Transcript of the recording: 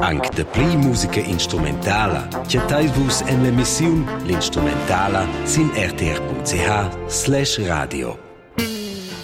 Anche de pli musica instrumentala, che taivus en l'emissiun L'Instrumentala sin rtr.ch/radio.